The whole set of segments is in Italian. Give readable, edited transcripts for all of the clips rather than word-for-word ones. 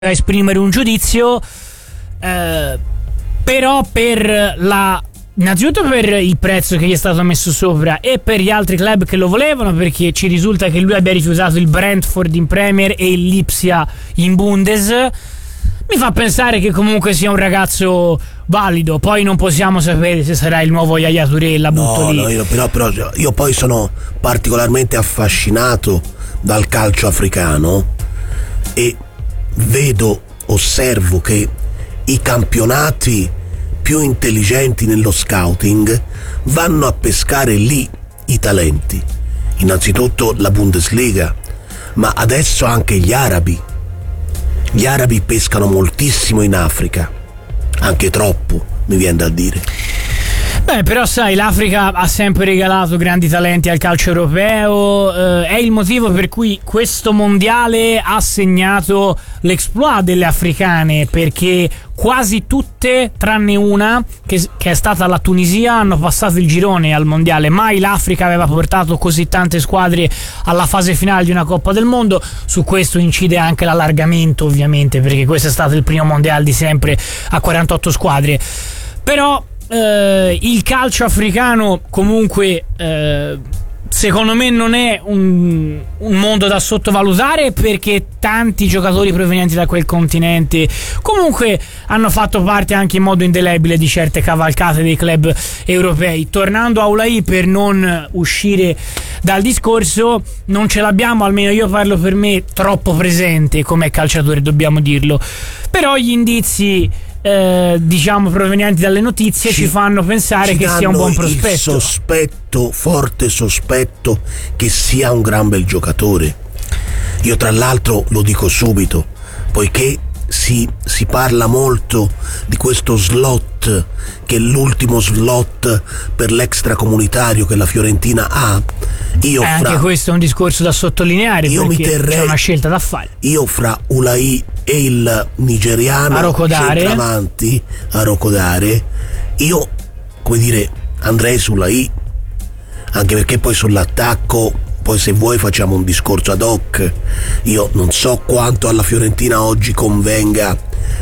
esprimere un giudizio, però innanzitutto per il prezzo che gli è stato messo sopra e per gli altri club che lo volevano, perché ci risulta che lui abbia rifiutato il Brentford in Premier e il Lipsia in Bundes. Mi fa pensare che comunque sia un ragazzo valido. Poi non possiamo sapere se sarà il nuovo Yaya Touré, la butto lì. Però io poi sono particolarmente affascinato dal calcio africano e osservo che i campionati più intelligenti nello scouting vanno a pescare lì i talenti. Innanzitutto la Bundesliga, ma adesso anche gli arabi. Gli arabi pescano moltissimo in Africa, anche troppo, mi viene da dire. Beh, però sai, l'Africa ha sempre regalato grandi talenti al calcio europeo, è il motivo per cui questo mondiale ha segnato l'exploit delle africane, perché quasi tutte, tranne una, che è stata la Tunisia, hanno passato il girone al mondiale. Mai l'Africa aveva portato così tante squadre alla fase finale di una Coppa del Mondo. Su questo incide anche l'allargamento, ovviamente, perché questo è stato il primo mondiale di sempre a 48 squadre. Però il calcio africano comunque secondo me non è un mondo da sottovalutare, perché tanti giocatori provenienti da quel continente comunque hanno fatto parte anche in modo indelebile di certe cavalcate dei club europei. Tornando a Oulai, per non uscire dal discorso, non ce l'abbiamo, almeno io parlo per me, troppo presente come calciatore, dobbiamo dirlo. Però gli indizi provenienti dalle notizie ci fanno pensare che sia un buon prospetto. Forte sospetto che sia un gran bel giocatore. Io tra l'altro lo dico subito, poiché si parla molto di questo slot, che è l'ultimo slot per l'extracomunitario che la Fiorentina ha. Anche questo è un discorso da sottolineare, perché c'è una scelta da fare. Io fra Oulai e il nigeriano centravanti Arokodare, io, come dire, andrei su Oulai, anche perché poi sull'attacco, poi se vuoi facciamo un discorso ad hoc. Io non so quanto alla Fiorentina oggi convenga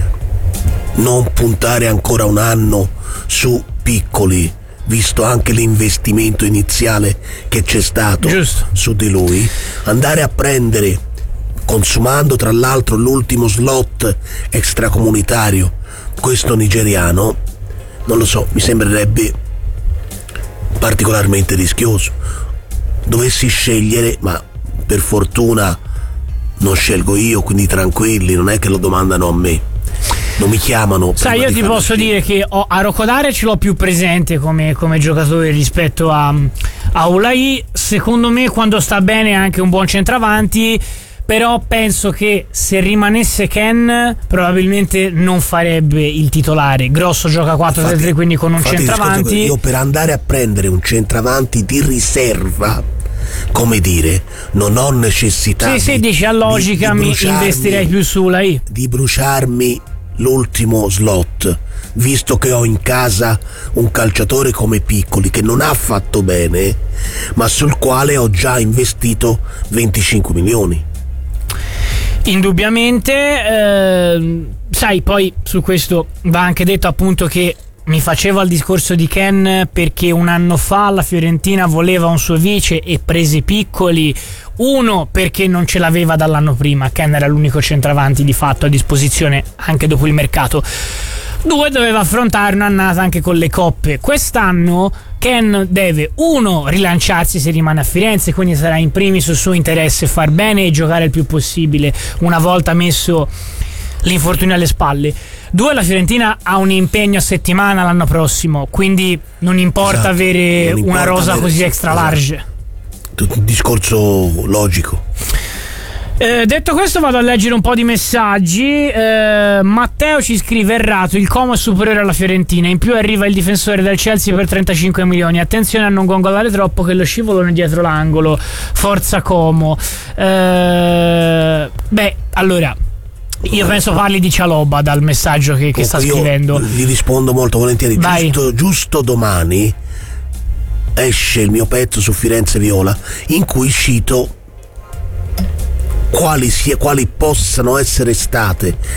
non puntare ancora un anno su piccoli, visto anche l'investimento iniziale che c'è stato su di lui. Andare a prendere, consumando tra l'altro l'ultimo slot extracomunitario, questo nigeriano, non lo so, mi sembrerebbe particolarmente rischioso. Dovessi scegliere, ma per fortuna non scelgo io, quindi tranquilli, non è che lo domandano a me, non mi chiamano. Sai, io ti posso dire che Arokodare ce l'ho più presente come giocatore rispetto a Oulai. Secondo me, quando sta bene, è anche un buon centravanti. Però penso che se rimanesse Ken probabilmente non farebbe il titolare. Grosso gioca 4-3-3, quindi con un centravanti. Io per andare a prendere un centravanti di riserva, come dire, non ho necessità. Sì, dici a logica, mi investirei più su Oulai. Di bruciarmi l'ultimo slot, visto che ho in casa un calciatore come Piccoli che non ha fatto bene, ma sul quale ho già investito 25 milioni. Indubbiamente, sai, poi su questo va anche detto appunto che mi facevo al discorso di Ken perché un anno fa la Fiorentina voleva un suo vice e prese Piccoli. Uno, perché non ce l'aveva dall'anno prima, Ken era l'unico centravanti di fatto a disposizione anche dopo il mercato. Due, doveva affrontare un'annata anche con le coppe. Quest'anno Ken deve, uno, rilanciarsi se rimane a Firenze, quindi sarà in primis il suo interesse far bene e giocare il più possibile una volta messo l'infortunio alle spalle. Due, la Fiorentina ha un impegno a settimana l'anno prossimo, quindi non importa avere una rosa così extra large. Un discorso logico. Detto questo, vado a leggere un po' di messaggi. Matteo ci scrive: errato, il Como è superiore alla Fiorentina, in più arriva il difensore del Chelsea per 35 milioni, attenzione a non gongolare troppo che lo scivolone dietro l'angolo, forza Como. Allora io penso parli di Cialoba dal messaggio che sta scrivendo. Gli rispondo molto volentieri. Giusto domani esce il mio pezzo su Firenze Viola, in cui cito quali possano essere state